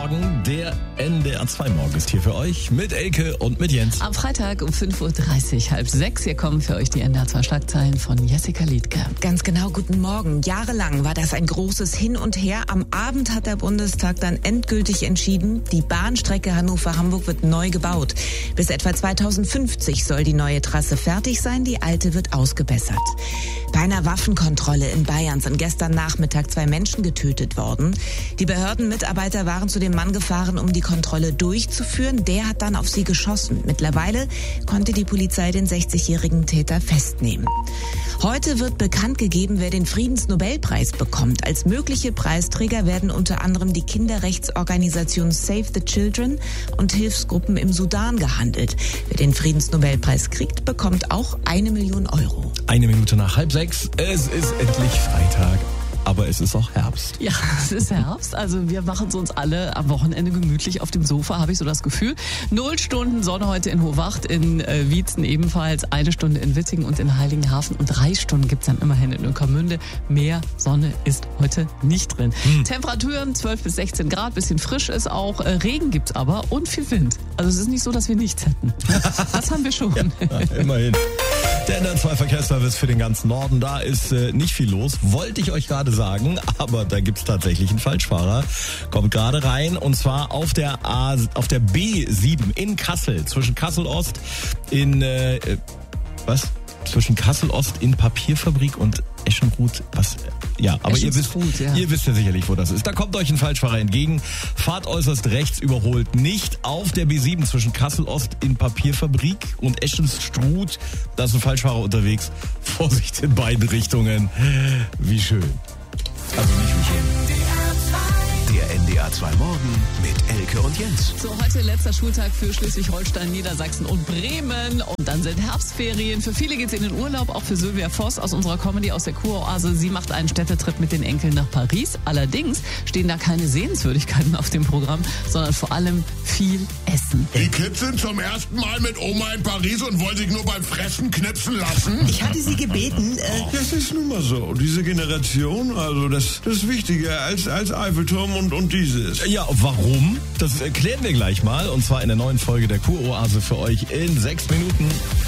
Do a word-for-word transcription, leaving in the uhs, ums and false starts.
Morgen. Der N D R zwei Morgen ist hier für euch mit Elke und mit Jens. Am Freitag um fünf Uhr dreißig, halb sechs. Hier kommen für euch die N D R zwei Schlagzeilen von Jessica Liedke. Ganz genau, guten Morgen. Jahrelang war das ein großes Hin und Her. Am Abend hat der Bundestag dann endgültig entschieden, die Bahnstrecke Hannover-Hamburg wird neu gebaut. Bis etwa zweitausendfünfzig soll die neue Trasse fertig sein, die alte wird ausgebessert. Bei einer Waffenkontrolle in Bayern sind gestern Nachmittag zwei Menschen getötet worden. Die Behördenmitarbeiter waren zu dem Mann gefahren, um die Kontrolle durchzuführen. Der hat dann auf sie geschossen. Mittlerweile konnte die Polizei den sechzigjährigen Täter festnehmen. Heute wird bekannt gegeben, wer den Friedensnobelpreis bekommt. Als mögliche Preisträger werden unter anderem die Kinderrechtsorganisation Save the Children und Hilfsgruppen im Sudan gehandelt. Wer den Friedensnobelpreis kriegt, bekommt auch eine Million Euro. Eine Minute nach halb sechs. Es ist endlich Freitag. Aber es ist auch Herbst. Ja, es ist Herbst. Also wir machen es uns alle am Wochenende gemütlich auf dem Sofa, habe ich so das Gefühl. Null Stunden Sonne heute in Hohwacht, in äh, Wietzen ebenfalls, eine Stunde in Wittingen und in Heiligenhafen und drei Stunden gibt's dann immerhin in Ueckermünde. Mehr Sonne ist heute nicht drin. Hm. Temperaturen zwölf bis sechzehn Grad, bisschen frisch ist auch. Äh, Regen gibt's aber und viel Wind. Also es ist nicht so, dass wir nichts hätten. Das haben wir schon. Ja, immerhin. Der N D R zwei Verkehrsservice für den ganzen Norden, da ist äh, nicht viel los. Wollte ich euch gerade sagen, aber da gibt's tatsächlich einen Falschfahrer. Kommt gerade rein und zwar auf der A, auf der B sieben in Kassel, zwischen Kassel-Ost in, äh, was? Zwischen Kassel-Ost in Papierfabrik und Eschenruth, was? Ja, aber ihr wisst, ja. ihr wisst ja sicherlich, wo das ist. Da kommt euch ein Falschfahrer entgegen. Fahrt äußerst rechts, überholt nicht auf der B sieben zwischen Kassel-Ost in Papierfabrik und Eschenstruth. Da ist ein Falschfahrer unterwegs. Vorsicht in beide Richtungen. Wie schön. Also nicht wie schön. Der N D R zwei Morgen mit Elke und Jens. So, heute letzter Schultag für Schleswig-Holstein, Niedersachsen und Bremen. Und dann sind Herbstferien. Für viele geht's in den Urlaub, auch für Sylvia Voss aus unserer Comedy aus der Kuroase. Sie macht einen Städtetrip mit den Enkeln nach Paris. Allerdings stehen da keine Sehenswürdigkeiten auf dem Programm, sondern vor allem viel Essen. Die Kids sind zum ersten Mal mit Oma in Paris und wollen sich nur beim Fressen knipsen lassen. Ich hatte sie gebeten, äh, Das ist nun mal so. Diese Generation, also das, das ist wichtiger als, als Eiffelturm und, und dieses. Ja, warum? Das erklären wir gleich mal. Und zwar in der neuen Folge der Kuroase für euch in sechs Minuten.